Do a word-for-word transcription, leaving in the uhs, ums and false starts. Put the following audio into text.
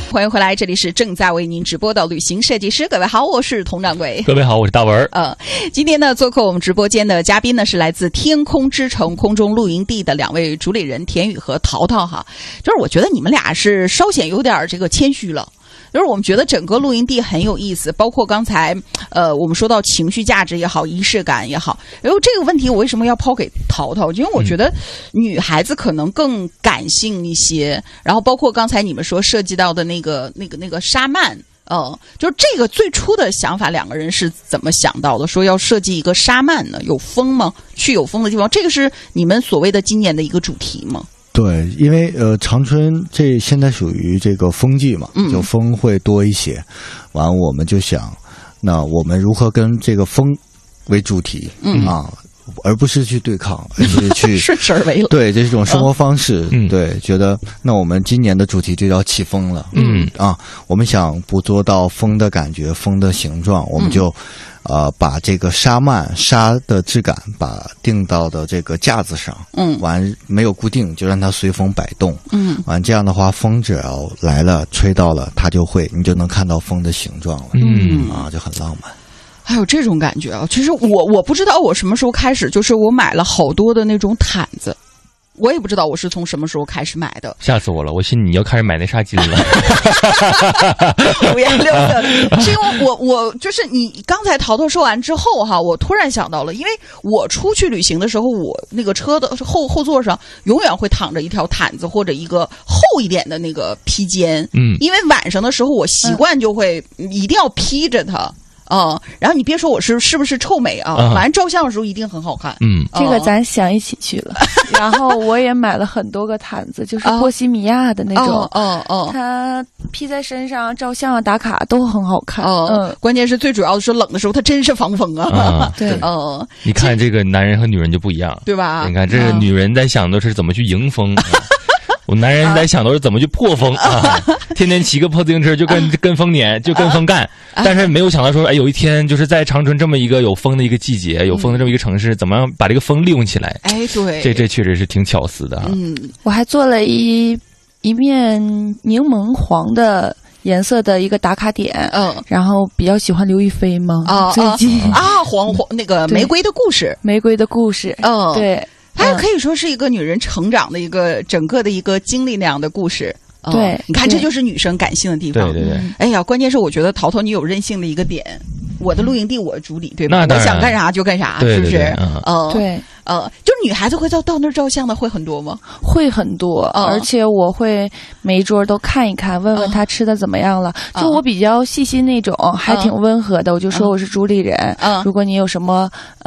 欢迎回来，这里是正在为您直播的旅行设计师。各位好，我是佟掌柜。 各位好，我是大文。 呃，今天呢，做客我们直播间的嘉宾呢是来自天空之城空中露营地的两位主理人田宇和淘淘哈。就是我觉得你们俩是稍显有点这个谦虚了。就是我们觉得整个露营地很有意思，包括刚才呃我们说到情绪价值也好，仪式感也好。然后这个问题我为什么要抛给淘淘？因为我觉得女孩子可能更感性一些，然后包括刚才你们说涉及到的那个那个那个沙曼。呃，就是这个最初的想法，两个人是怎么想到的？说要设计一个沙曼呢？有风吗？去有风的地方，这个是你们所谓的今年的一个主题吗？ 对，因为呃，长春这现在属于这个风季嘛，就风会多一些。完、嗯，我们就想，那我们如何跟这个风为主题、嗯、啊？而不是去对抗，而是去顺势而为了。 对，这是一种生活方式。嗯，对，觉得那我们今年的主题就叫起风了。嗯啊，我们想捕捉到风的感觉，风的形状，我们就、嗯、呃把这个沙曼沙的质感把定到的这个架子上。嗯，完没有固定，就让它随风摆动。嗯，完这样的话，风只要来了，吹到了，它就会，你就能看到风的形状了。嗯啊，就很浪漫。 还有这种感觉啊！其实我我不知道我什么时候开始，就是我买了好多的那种毯子，我也不知道我是从什么时候开始买的。 吓死我了！我信你要开始买那纱巾了。 五颜六色，是因为我我就是你刚才淘淘说完之后哈，我突然想到了，因为我出去旅行的时候，我那个车的后后座上永远会躺着一条毯子或者一个厚一点的那个披肩，嗯，因为晚上的时候我习惯就会一定要披着它。嗯，然后你别说我是是不是臭美啊，反正照相的时候一定很好看。 嗯，这个咱想一起去了。然后我也买了很多个毯子，就是波西米亚的那种。 哦哦， 它披在身上照相啊、打卡都很好看。 嗯，关键是最主要的是冷的时候它真是防风啊。 对， 嗯， 你看这个男人和女人就不一样， 对吧？ 你看这个女人在想的是怎么去迎风。我男人在想的是怎么去破风啊，天天骑个破自行车就跟跟风撵，就跟风干，但是没有想到说，哎，有一天就是在长春这么一个有风的一个季节，有风的这么一个城市，怎么样把这个风利用起来？ 哎，对， 这这确实是挺巧思的啊。 嗯，我还做了一一面柠檬黄的颜色的一个打卡点，嗯，然后比较喜欢刘亦菲嘛，啊，最近啊，黄黄那个玫瑰的故事， 玫瑰的故事，嗯，对。 它可以说是一个女人成长的一个整个的一个经历那样的故事。 对、 哦，你看，这就是女生感性的地方。 对对对。 哎呀，关键是我觉得淘淘你有任性的一个点。我的露营地我主理，对吧？我想干啥就干啥， 对是不是？ 嗯，对。 呃，就是女孩子会到到那儿照相的会很多吗？ 会很多，嗯、而且我会每一桌都看一看，问问他吃的怎么样了。嗯、就我比较细心那种，还挺温和的，我就说我是主理人。嗯，如果你有什么。